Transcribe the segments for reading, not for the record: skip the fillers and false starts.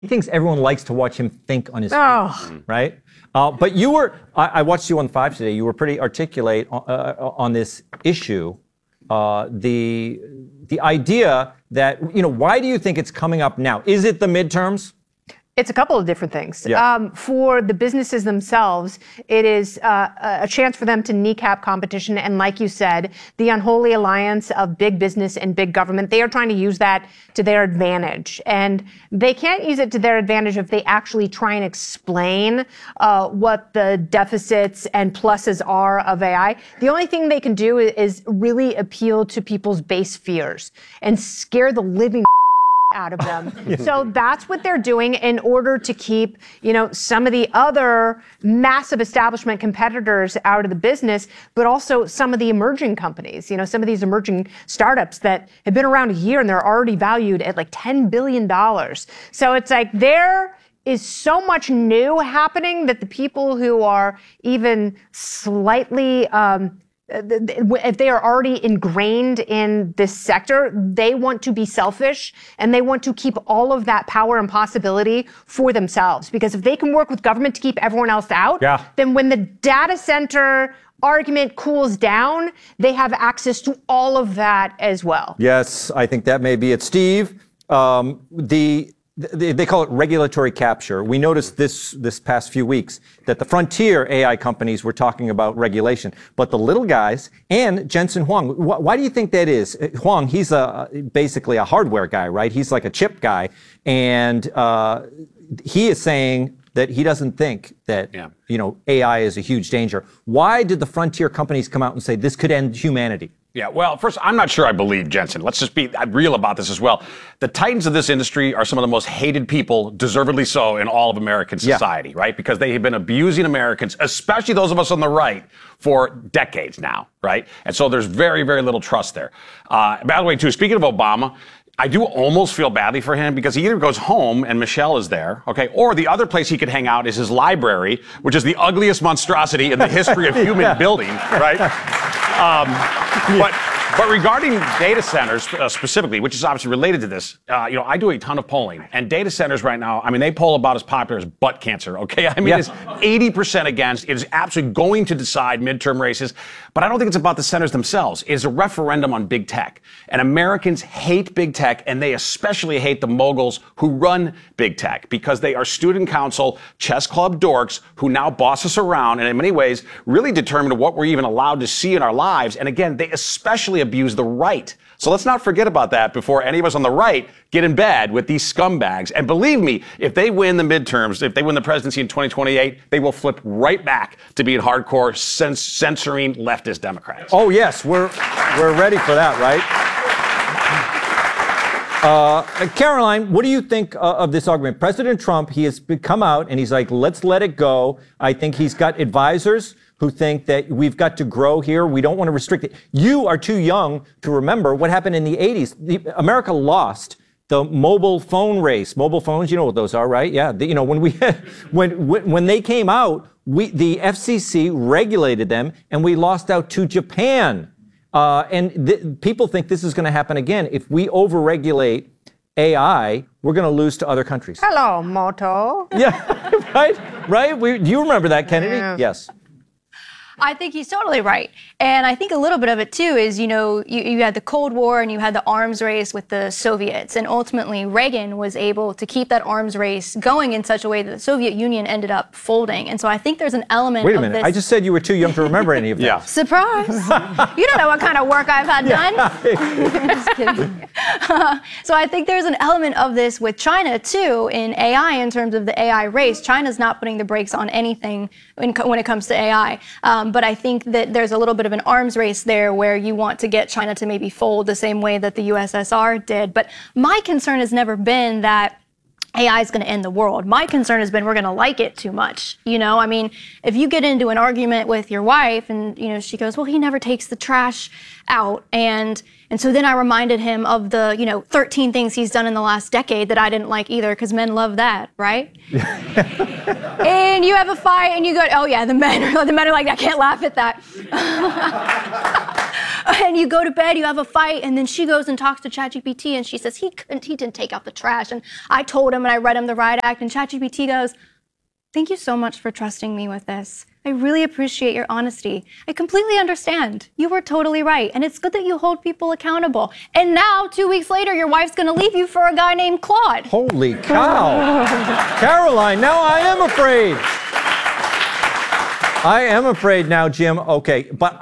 He thinks everyone likes to watch him think on his feet, right? But you were, I watched you on 5 today. You were pretty articulate on this issue. The idea that, why do you think it's coming up now? Is it the midterms? It's a couple of different things. Yeah. For the businesses themselves, it is a chance for them to kneecap competition. And like you said, the unholy alliance of big business and big government, they are trying to use that to their advantage. And they can't use it to their advantage if they actually try and explain what the deficits and pluses are of AI. The only thing they can do is really appeal to people's base fears and scare the living out of them. So that's what they're doing in order to keep, some of the other massive establishment competitors out of the business, but also some of the emerging companies, some of these emerging startups that have been around a year and they're already valued at like $10 billion. So it's like there is so much new happening that the people who are even slightly if they are already ingrained in this sector, they want to be selfish and they want to keep all of that power and possibility for themselves. Because if they can work with government to keep everyone else out, then when the data center argument cools down, they have access to all of that as well. Yes, I think that may be it. Steve, they call it regulatory capture. We noticed this past few weeks that the frontier AI companies were talking about regulation, but the little guys and Jensen Huang, why do you think that is? Huang, he's basically a hardware guy, right? He's like a chip guy, and he is saying that he doesn't think that AI is a huge danger. Why did the frontier companies come out and say this could end humanity? Yeah, well, first, I'm not sure I believe Jensen. Let's just be real about this as well. The titans of this industry are some of the most hated people, deservedly so, in all of American society, right? Because they have been abusing Americans, especially those of us on the right, for decades now, right? And so there's very, very little trust there. By the way, too, speaking of Obama, I do almost feel badly for him because he either goes home and Michelle is there, okay, or the other place he could hang out is his library, which is the ugliest monstrosity in the history of human building, right? But regarding data centers specifically, which is obviously related to this, I do a ton of polling, and data centers right now, they poll about as popular as butt cancer, okay? It's 80% against. It is absolutely going to decide midterm races, but I don't think it's about the centers themselves. It's a referendum on big tech, and Americans hate big tech, and they especially hate the moguls who run big tech because they are student council, chess club dorks who now boss us around and in many ways really determine what we're even allowed to see in our lives. And again, they especially abuse the right. So let's not forget about that before any of us on the right get in bed with these scumbags. And believe me, if they win the midterms, if they win the presidency in 2028, they will flip right back to being hardcore censoring leftist Democrats. Oh, yes, we're ready for that, right? Caroline, what do you think of this argument? President Trump, he has come out and he's like, let's let it go. I think he's got advisors who think that we've got to grow here. We don't want to restrict it. You are too young to remember what happened in the 80s. America lost the mobile phone race. Mobile phones, you know what those are, right? Yeah. When they came out, the FCC regulated them and we lost out to Japan. People think this is going to happen again. If we overregulate AI, we're going to lose to other countries. Hello, Moto. Yeah, right? Do you remember that, Kennedy? Yeah. Yes. I think he's totally right. And I think a little bit of it, too, is, you had the Cold War and you had the arms race with the Soviets. And ultimately, Reagan was able to keep that arms race going in such a way that the Soviet Union ended up folding. And so I think there's an element of this. Wait a minute. I just said you were too young to remember any of that. Yeah. Surprise. You don't know what kind of work I've had done. Just kidding. So I think there's an element of this with China, too, in AI in terms of the AI race. China's not putting the brakes on anything when it comes to AI. But I think that there's a little bit of an arms race there where you want to get China to maybe fold the same way that the USSR did. But my concern has never been that AI is going to end the world. My concern has been we're going to like it too much. If you get into an argument with your wife and, she goes, well, he never takes the trash out. And so then I reminded him of the, 13 things he's done in the last decade that I didn't like either, because men love that, right? And you have a fight and you go, oh yeah, the men are like, I can't laugh at that. And you go to bed, you have a fight, and then she goes and talks to ChatGPT, and she says, he didn't take out the trash, and I told him and I read him the riot act, and ChatGPT goes, thank you so much for trusting me with this. I really appreciate your honesty. I completely understand. You were totally right. And it's good that you hold people accountable. And now, 2 weeks later, your wife's going to leave you for a guy named Claude. Holy cow. Caroline, now I am afraid. I am afraid now, Jim. Okay, but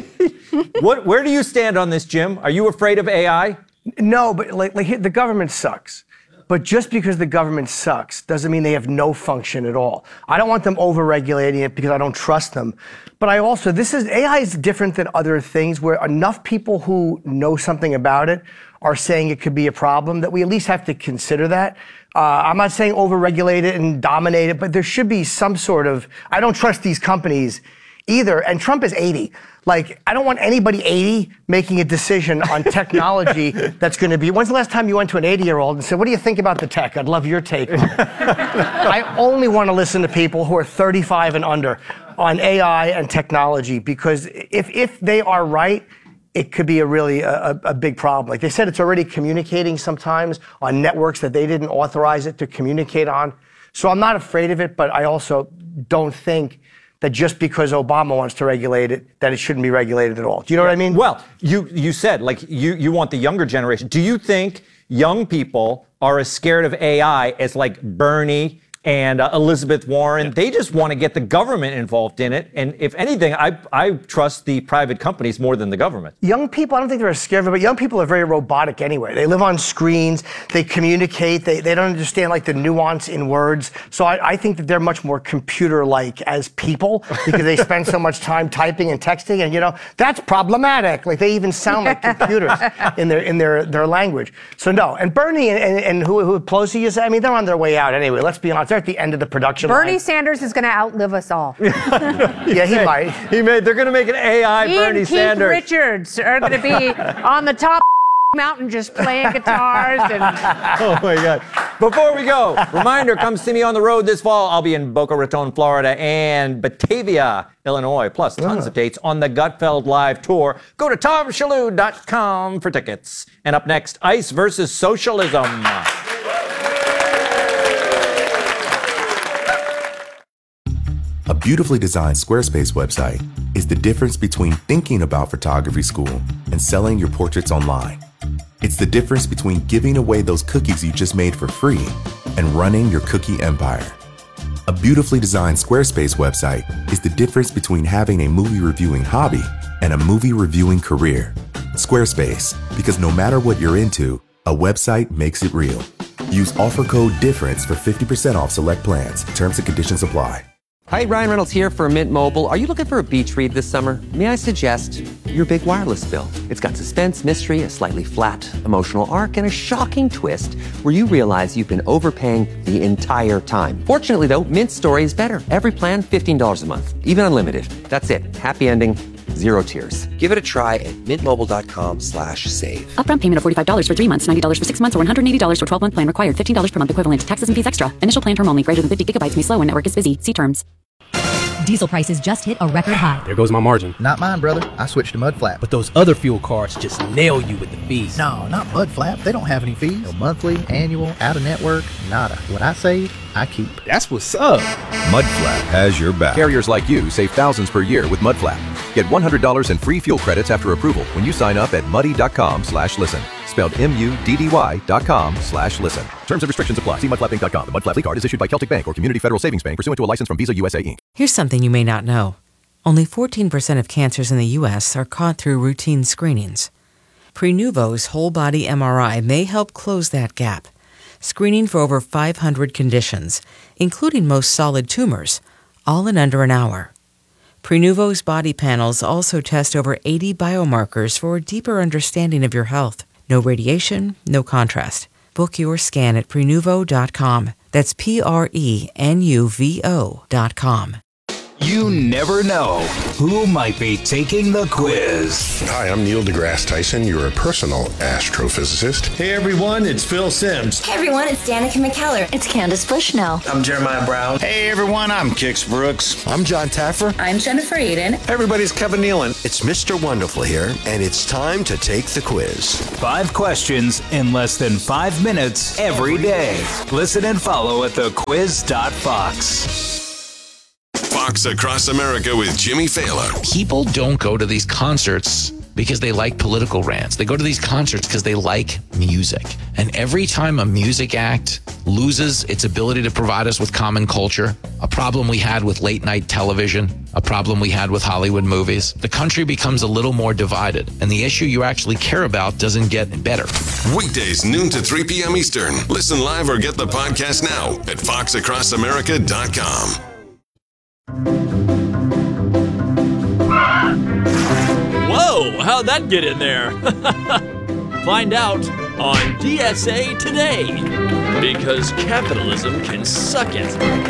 where do you stand on this, Jim? Are you afraid of AI? No, but like the government sucks. But just because the government sucks doesn't mean they have no function at all. I don't want them over-regulating it because I don't trust them. But AI is different than other things where enough people who know something about it are saying it could be a problem that we at least have to consider that. I'm not saying over-regulate it and dominate it, but there should be some sort of, I don't trust these companies either. And Trump is 80. Like, I don't want anybody 80 making a decision on technology that's going to be. When's the last time you went to an 80-year-old and said, what do you think about the tech? I'd love your take on it. I only want to listen to people who are 35 and under on AI and technology, because if they are right, it could be a big problem. Like they said, it's already communicating sometimes on networks that they didn't authorize it to communicate on. So I'm not afraid of it, but I also don't think that just because Obama wants to regulate it, that it shouldn't be regulated at all. Do you know what I mean? Well, you said, like, you want the younger generation. Do you think young people are as scared of AI as, like, Bernie and Elizabeth Warren? They just want to get the government involved in it. And if anything, I trust the private companies more than the government. Young people, I don't think they're scared of it, but young people are very robotic anyway. They live on screens, they communicate, they don't understand like the nuance in words. So I think that they're much more computer-like as people because they spend so much time typing and texting, and that's problematic. Like they even sound like computers in their language. So no, and Bernie and who Pelosi is, I mean, they're on their way out anyway. Let's be honest. They're at the end of the production line. Bernie Sanders is going to outlive us all. Yeah, he might. They're going to make an AI Bernie Sanders. Keith Richards are going to be on the top mountain just playing guitars. Oh, my God. Before we go, reminder, come see me on the road this fall. I'll be in Boca Raton, Florida, and Batavia, Illinois, plus tons of dates on the Gutfeld Live Tour. Go to TomShalhoub.com for tickets. And up next, ICE versus socialism. A beautifully designed Squarespace website is the difference between thinking about photography school and selling your portraits online. It's the difference between giving away those cookies you just made for free and running your cookie empire. A beautifully designed Squarespace website is the difference between having a movie reviewing hobby and a movie reviewing career. Squarespace, because no matter what you're into, a website makes it real. Use offer code DIFFERENCE for 50% off select plans. Terms and conditions apply. Hi, Ryan Reynolds here for Mint Mobile. Are you looking for a beach read this summer? May I suggest your big wireless bill? It's got suspense, mystery, a slightly flat, emotional arc, and a shocking twist where you realize you've been overpaying the entire time. Fortunately, though, Mint's story is better. Every plan, $15 a month, even unlimited. That's it. Happy ending. Zero tears. Give it a try at mintmobile.com/save. Upfront payment of $45 for 3 months, $90 for 6 months, or $180 for 12-month plan required. $15 per month equivalent. Taxes and fees extra. Initial plan term only. Greater than 50 gigabytes may slow when network is busy. See terms. Diesel prices just hit a record high. There goes my margin. Not mine, brother. I switched to Mudflap. But those other fuel cards just nail you with the fees. No, not Mudflap. They don't have any fees. No monthly, annual, out-of-network, nada. What I save, I keep. That's what's up. Mudflap has your back. Carriers like you save thousands per year with Mudflap. Get $100 in free fuel credits after approval when you sign up at muddy.com/listen. Spelled MUDDY.com/listen. Terms and restrictions apply. See mudflappinc.com. The Mudflap card is issued by Celtic Bank or Community Federal Savings Bank pursuant to a license from Visa USA Inc. Here's something you may not know. Only 14% of cancers in the U.S. are caught through routine screenings. Prenuvo's whole body MRI may help close that gap, screening for over 500 conditions, including most solid tumors, all in under an hour. Prenuvo's body panels also test over 80 biomarkers for a deeper understanding of your health. No radiation, no contrast. Book your scan at Prenuvo.com. That's PRENUVO.com. You never know who might be taking the quiz. Hi, I'm Neil deGrasse Tyson, your personal astrophysicist. Hey everyone, it's Phil Simms. Hey everyone, it's Danica McKellar. It's Candace Bushnell. I'm Jeremiah Brown. Hey everyone, I'm Kix Brooks. I'm John Taffer. I'm Jennifer Aiden. Hey everybody, it's Kevin Nealon. It's Mr. Wonderful here, and it's time to take the quiz. 5 questions in less than 5 minutes every day. Listen and follow at thequiz.fox. Fox Across America with Jimmy Fallon. People don't go to these concerts because they like political rants. They go to these concerts because they like music. And every time a music act loses its ability to provide us with common culture, a problem we had with late night television, a problem we had with Hollywood movies, the country becomes a little more divided. And the issue you actually care about doesn't get better. Weekdays, noon to 3 p.m. Eastern. Listen live or get the podcast now at foxacrossamerica.com. Whoa, how'd that get in there? Find out on DSA Today, because capitalism can suck it.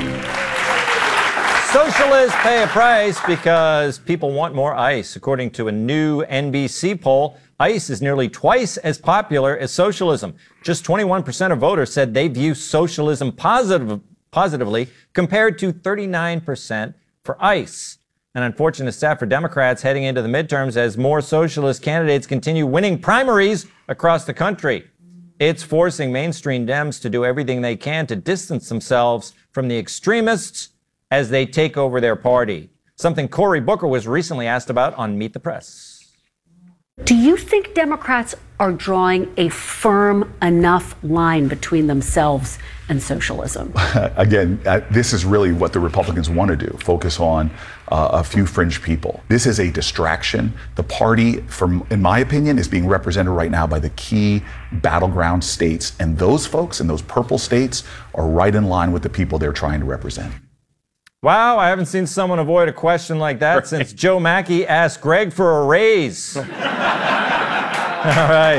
Socialists pay a price because people want more ICE. According to a new NBC poll, ICE is nearly twice as popular as socialism. Just 21% of voters said they view socialism positively, compared to 39% for ICE. An unfortunate stat for Democrats heading into the midterms as more socialist candidates continue winning primaries across the country. It's forcing mainstream Dems to do everything they can to distance themselves from the extremists as they take over their party. Something Cory Booker was recently asked about on Meet the Press. Do you think Democrats are drawing a firm enough line between themselves and socialism? Again, this is really what the Republicans want to do, focus on a few fringe people. This is a distraction. The party, in my opinion, is being represented right now by the key battleground states. And those folks in those purple states are right in line with the people they're trying to represent. Wow, I haven't seen someone avoid a question like that since Joe Mackey asked Greg for a raise. All right.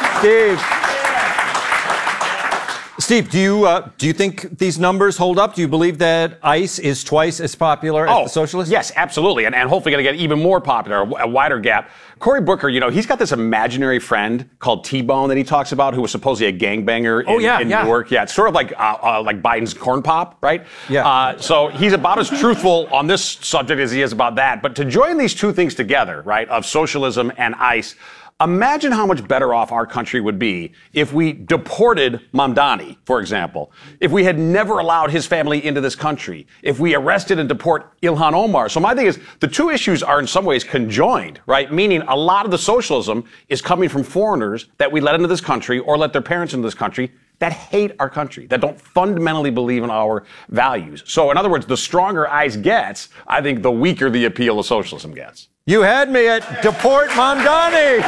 Steve, do you think these numbers hold up? Do you believe that ICE is twice as popular as the socialists? Yes, absolutely. And hopefully going to get even more popular, a wider gap. Cory Booker, he's got this imaginary friend called T-Bone that he talks about who was supposedly a gangbanger in Newark. Yeah, it's sort of like Biden's corn pop, right? Yeah. So he's about as truthful on this subject as he is about that. But to join these two things together, right, of socialism and ICE, imagine how much better off our country would be if we deported Mamdani, for example. If we had never allowed his family into this country. If we arrested and deport Ilhan Omar. So my thing is, the two issues are in some ways conjoined, right? Meaning a lot of the socialism is coming from foreigners that we let into this country or let their parents into this country that hate our country, that don't fundamentally believe in our values. So in other words, the stronger ICE gets, I think the weaker the appeal of socialism gets. You had me at deport Mamdani.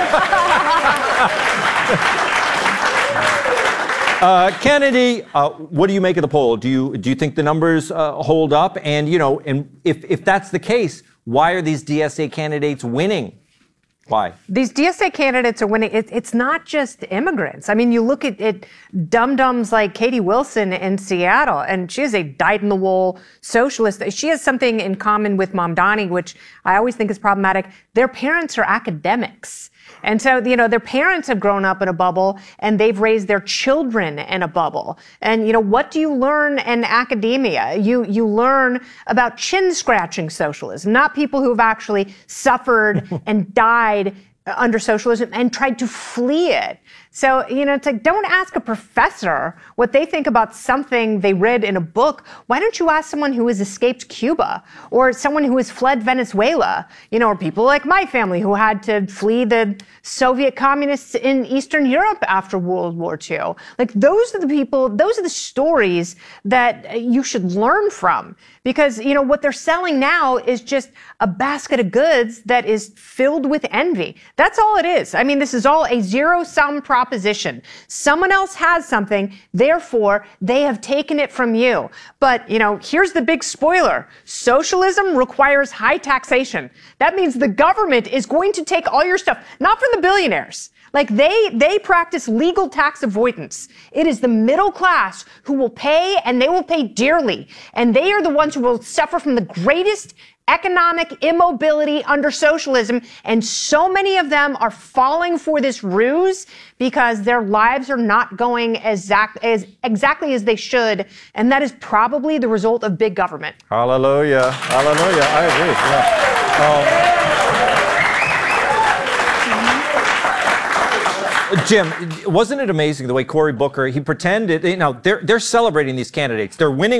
Kennedy, what do you make of the poll? Do you think the numbers hold up? And and if that's the case, why are these DSA candidates winning? Why? These DSA candidates are winning. It's not just immigrants. I mean, you look at dum-dums like Katie Wilson in Seattle, and she is a dyed-in-the-wool socialist. She has something in common with Mamdani, which I always think is problematic. Their parents are academics. And so, their parents have grown up in a bubble and they've raised their children in a bubble. And, what do you learn in academia? You learn about chin scratching socialism, not people who have actually suffered and died under socialism and tried to flee it. So, it's like, don't ask a professor what they think about something they read in a book. Why don't you ask someone who has escaped Cuba or someone who has fled Venezuela, or people like my family who had to flee the Soviet communists in Eastern Europe after World War II. Like, those are the people, those are the stories that you should learn from. Because, what they're selling now is just a basket of goods that is filled with envy. That's all it is. I mean, this is all a zero-sum proposition. Someone else has something, therefore, they have taken it from you. But, here's the big spoiler. Socialism requires high taxation. That means the government is going to take all your stuff, not from the billionaires. Like they practice legal tax avoidance. It is the middle class who will pay, and they will pay dearly. And they are the ones who will suffer from the greatest economic immobility under socialism. And so many of them are falling for this ruse because their lives are not going exactly as they should. And that is probably the result of big government. Hallelujah. Hallelujah. I agree. Yeah. Jim, wasn't it amazing the way Cory Booker, he pretended, they're celebrating these candidates. They're winning